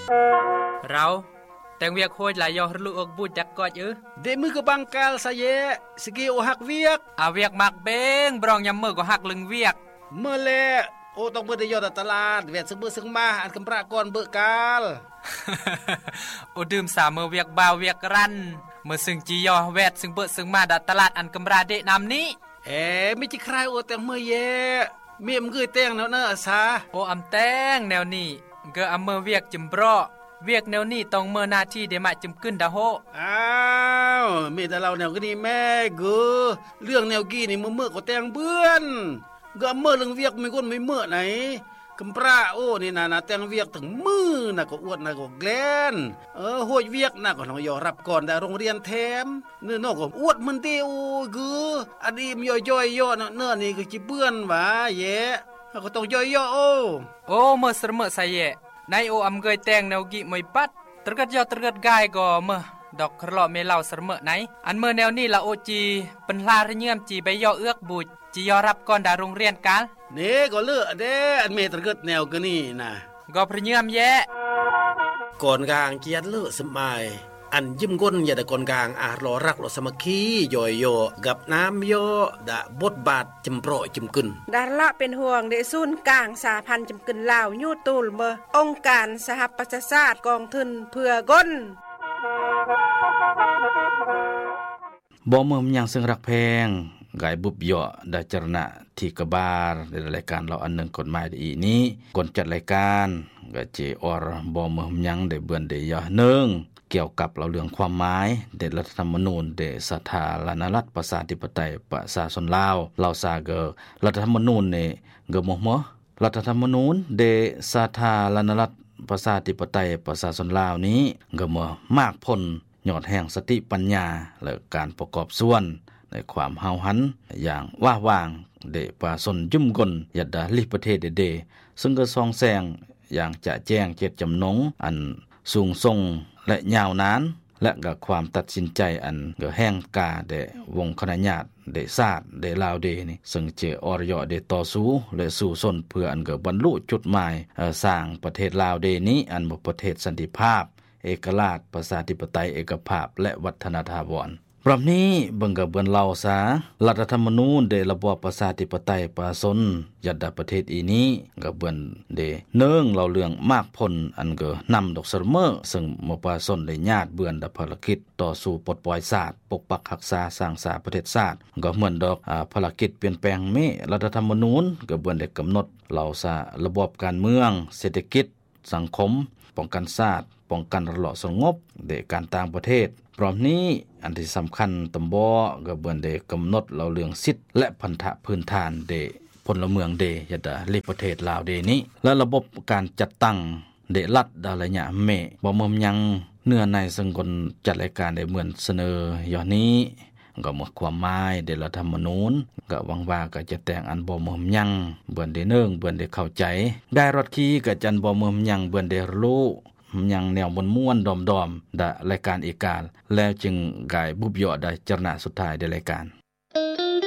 เราแต่งเวียกโคยหลายยอลูกอกบูดจักกอดเดมือก็บังกาลซะเยสกีโอหักเวียกเวียกมักเบงบรองยำมือก็หักลึงเวียกเมื่อแลโอต้องเบิดได้ยอดตลาดเวียดซึ่งเบิดซึ่งมาอันกำประก่อนเบิกกาลโอดื่มสามมือเวียกบ่าวเวียกรันเมื่อซึ่งจียอแวดซึ่งเบิดซึ่งมาดัดตลาดอันกำราเดนำนี้ไม่จิใครโอแต่งมือเยเมียมคือแต่งเนาะเนอะซาโออำแต่งแนวนี้เกออำเมอเวียกจิมบรอเวียกแนวนี้ต้องเมื่อหน้าที่เดมาจิมขึ้นดาโฮมีแต่เราแนวก็นี่แม่กูเรื่องแนวกี้นี่เมื่อก็แต่งเบื้อนก็เมื่อเรื่องเวียกไม่ก้นไม่เมื่อไหนกำปราโอ้นี่นะแต่งเวียกถึงมือน่ะก็อวดน่ะก็แกล้นห้วยเวียกน่ะก็ต้องยอรับก่อนได้โรงเรียนแถมเนื้อนอกก็อวดมันเตียวคืออดีมย่อยๆย่อเนื้อนี่ก็จิเปื้อนหว่าแย่ก็ต้องย่อยๆโอ้เมื่อสมอใส่แย่ในโออำเกยแต่งแนวกิไม่ปัดตรกัดยอตรกัดกายก็เมื่อดอกครอเมเล่าสมอไหนอันเมื่อแนวนี้ละโอจีเป็นลาระเงียมจีไปย่อเอื้อกบุจียอรับก่อนดาโรงเรียนกันนี่ก็เลือเด้อันเมตรเกิดแนวก็นี่นะก็พระเงียมแย่ก่อนกลางเกียรติเลือสมัยอันยิ้มก้นอย่าแต่ก่อนกลางรอรักรอสมัคคีย่อยๆกับน้ำย่อดะบทบาทจำโปรยจำกึนดาละเป็นห่วงเดซุนกลางสาพันธ์จำกึนลาวยูตูลเมอองค์การสหประชาชาติกองทุนเพื่อก้นบ่เมื่อยังซึ่งรักแพงกายบุบเหยาะได้จรณะที่กบาลในรายการเราอันหนึ่งกฎหมายอีนี้ก่อนจัดรายการก็เจออบ่เมื่อยังได้เบือนได้ยอหนึ่งเกี่ยวกับเราเรื่องความหมายเดรัฐธรรมนูญเดสถาลนรัฐประชาธิปไตยประชาชนลาวเราซาเกรัฐธรรมนูญเนี่ยเกมหมรัฐธรรมนูญเดสถาลนรัฐประชาธิปไตยประชาชนลาวนี้เกมมากพ้นยอดแห่งสติปัญญาและการประกอบส่วนในความเฮาหันอย่างว่าวางเดประชาชนยุ่มกลยัดดาลิประเทศเดซึ่งก็ซองแซงอย่างจะแจ้งเจตจำนงอันสูงส่งและยาวนานและกับความตัดสินใจอันเกแห้งกาเดวงคณะญาติเดศาสตร์เดลาวเดนี่ซึ่งเจออรยเดต่อสู้และสู่สนเพื่ออันเกบรรลุจุดหมายสร้างประเทศลาวเดนี้อันบ่ประเทศสันติภาพเอกราชประชาธิปไตยเอกภาพและวัฒนถาวรปรับนี้เบิ่งกับเบิ่นเล่าซารัฐธรรมนูญเดระบอบประชาธิปไตยประชาชนยัดดาประเทศอีนี้กับเบิ่นเดเนื่องเล่าเรื่องมากพ้นอันเกนำดอกเสมอซึ่งมประชาชนได้ญาติเบื่อนดภารกิจต่อสู้ปลดปล่อยชาติปกปักรักษาสร้างสาประเทศชาติก็เหมือนดอกภารกิจเปลี่ยนแปลงรัฐธรรมนูญก็เบิ่นได้กำหนดเล่าซาระบบการเมืองเศรษฐกิจสังคมป้องกันชาติป้องกันระลอกสงบเดการต่างประเทศพร้อมนี้อันที่สำคัญตำบก็เบิ่นได้กำหนดเราเรื่องสิทธิและพันธะพื้นฐานเดพลเมืองเดยัดลิประเทศลาวเดนี้และระบบการจัดตั้งเดรัฐดาระยะเมบ่มยังเนื้อในซึ่งคนจัดรายการได้เหมือนเสนออย่างนี้ก็หมดความหมายเดรัฐธรรมนูญก็หวังว่าก็จะแต่งอันบ่มยังเบิ่นได้เนื่องเบิ่นได้เข้าใจได้รถขี่ก็จันบ่มยังเบิ่นได้รู้ยังแนวม้วนๆดอมๆดะรายการอีกการแล้วจึงกายบุบเหยาะได้จรณะสุดท้ายในรายการ